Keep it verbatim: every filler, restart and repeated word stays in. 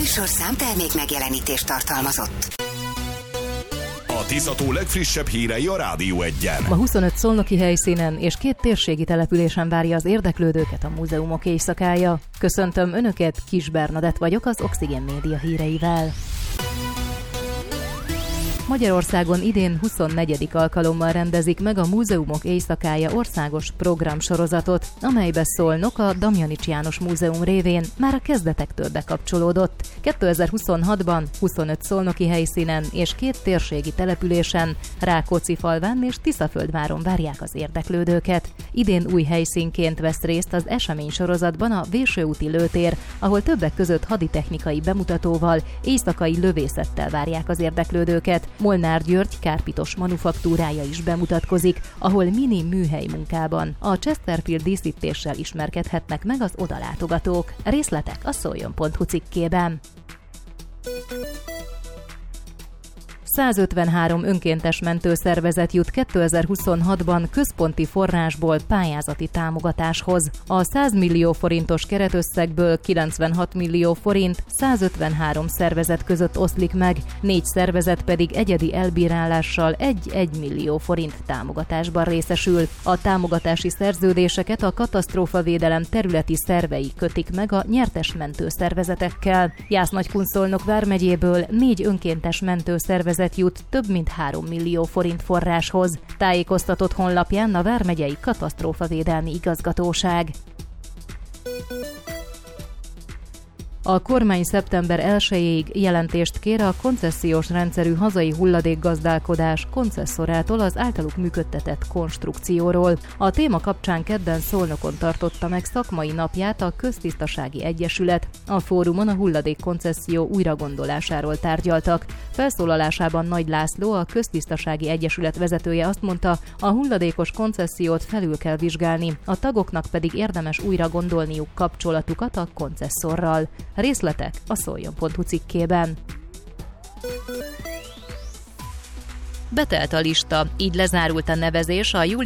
műsorszám termék megjelenítést tartalmazott. A Tiszató legfrissebb hírei a Rádió Egyen. Ma huszonöt szolnoki helyszínen és két térségi településen várja az érdeklődőket a múzeumok éjszakája. Köszöntöm Önöket, Kis Bernadett vagyok az Oxygen Média híreivel. Magyarországon idén huszonnegyedik alkalommal rendezik meg a Múzeumok éjszakája országos programsorozatot, amelybe Szolnok a Damjanics János Múzeum révén már a kezdetektől bekapcsolódott. kétezer-huszonhatban huszonöt szolnoki helyszínen és két térségi településen, Rákóczifalván és Tiszaföldváron várják az érdeklődőket. Idén új helyszínként vesz részt az eseménysorozatban a Vésőúti Lőtér, ahol többek között haditechnikai bemutatóval, éjszakai lövészettel várják az érdeklődőket. Molnár György kárpitos manufaktúrája is bemutatkozik, ahol mini műhely munkában a Chesterfield díszítéssel ismerkedhetnek meg az odalátogatók. Részletek a szoljon pont hu cikkében. százötvenhárom önkéntes mentőszervezet jut kétezer-huszonhatban központi forrásból pályázati támogatáshoz. A száz millió forintos keretösszegből kilencvenhat millió forint százötvenhárom szervezet között oszlik meg, négy szervezet pedig egyedi elbírálással egy-egy millió forint támogatásban részesül. A támogatási szerződéseket a katasztrófavédelem területi szervei kötik meg a nyertes mentőszervezetekkel. Jász-Nagykun-Szolnok vármegyéből négy önkéntes mentőszervezet jut több mint három millió forint forráshoz, tájékoztatott honlapján a vármegyei katasztrófavédelmi igazgatóság. A kormány szeptember elsejéig jelentést kér a koncesziós rendszerű hazai hulladékgazdálkodás koncesszorától az általuk működtetett konstrukcióról. A téma kapcsán kedden Szolnokon tartotta meg szakmai napját a Köztisztasági Egyesület. A fórumon a hulladékkoncesszió újragondolásáról tárgyaltak. Felszólalásában Nagy László, a Köztisztasági Egyesület vezetője azt mondta, a hulladékos koncessziót felül kell vizsgálni, a tagoknak pedig érdemes újra gondolniuk kapcsolatukat a koncesszorral. Részletek a szoljon pont hu cikkében. Betelt a lista, így lezárult a nevezés a július